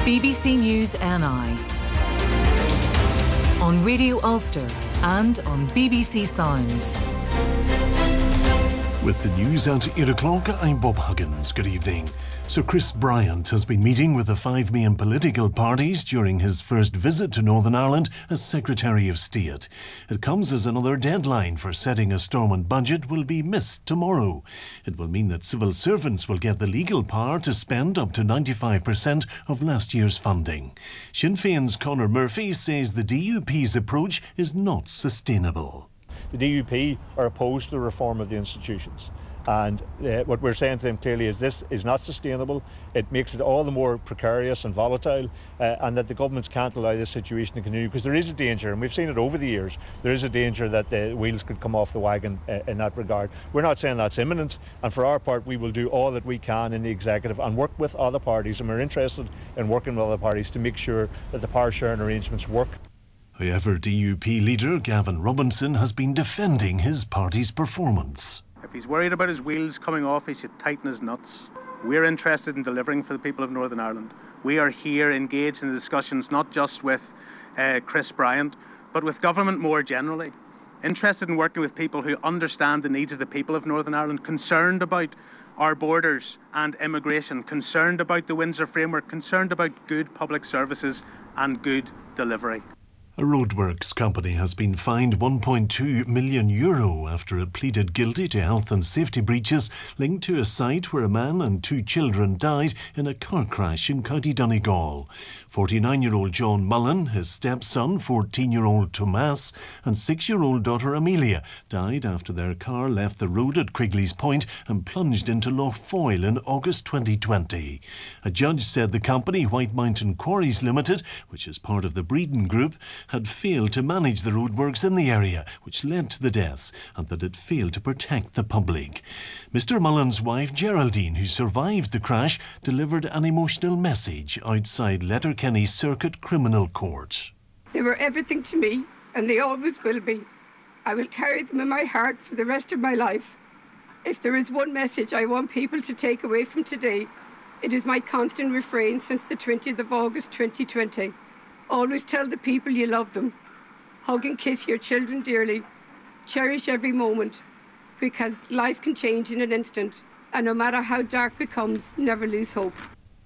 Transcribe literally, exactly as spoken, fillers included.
B B C News N I on Radio Ulster and on B B C Sounds. With the news at eight o'clock, I'm Bob Huggins. Good evening. Sir Chris Bryant has been meeting with the five main political parties during his first visit to Northern Ireland as Secretary of State. It comes as another deadline for setting a Stormont budget will be missed tomorrow. It will mean that civil servants will get the legal power to spend up to ninety-five percent of last year's funding. Sinn Féin's Conor Murphy says the D U P's approach is not sustainable. The D U P are opposed to the reform of the institutions. And uh, what we're saying to them clearly is this is not sustainable. It makes it all the more precarious and volatile, uh, and that the governments can't allow this situation to continue, because there is a danger, and we've seen it over the years, there is a danger that the wheels could come off the wagon uh, in that regard. We're not saying that's imminent, and for our part we will do all that we can in the executive and work with other parties, and we're interested in working with other parties to make sure that the power sharing arrangements work. However, D U P leader Gavin Robinson has been defending his party's performance. If he's worried about his wheels coming off, he should tighten his nuts. We're interested in delivering for the people of Northern Ireland. We are here engaged in the discussions not just with uh, Chris Bryant, but with government more generally. Interested in working with people who understand the needs of the people of Northern Ireland, concerned about our borders and immigration, concerned about the Windsor Framework, concerned about good public services and good delivery. A roadworks company has been fined one point two million euro after it pleaded guilty to health and safety breaches linked to a site where a man and two children died in a car crash in County Donegal. forty-nine-year-old John Mullen, his stepson, fourteen-year-old Tomas, and six-year-old daughter Amelia died after their car left the road at Quigley's Point and plunged into Lough Foyle in August twenty twenty. A judge said the company, White Mountain Quarries Limited, which is part of the Breeden Group, had failed to manage the roadworks in the area, which led to the deaths, and that it failed to protect the public. Mister Mullen's wife, Geraldine, who survived the crash, delivered an emotional message outside Letterkenny Circuit Criminal Court. They were everything to me, and they always will be. I will carry them in my heart for the rest of my life. If there is one message I want people to take away from today, it is my constant refrain since the twentieth of August twenty twenty. Always tell the people you love them. Hug and kiss your children dearly. Cherish every moment, because life can change in an instant. And no matter how dark becomes, never lose hope.